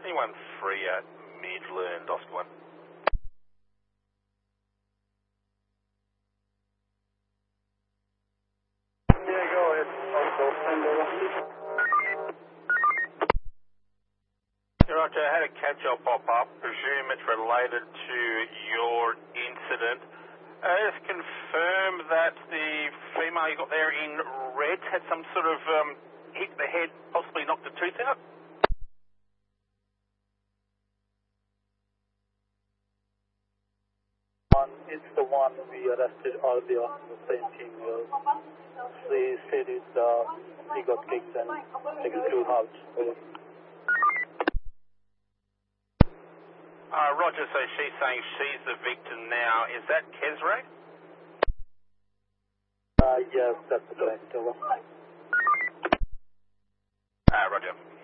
Anyone free at Midland, Oscar 1? Yeah, go ahead. Roger, I had a catch-up pop-up. Presume it's related to your incident. Just confirm that the female you got there in red had some sort of hit the head, possibly knocked the tooth out? It's the one we arrested earlier, the same female. She stated he got kicked and taken to the house. Roger, so she's saying she's the victim now. Is that Kesray? Yes, that's correct. Roger.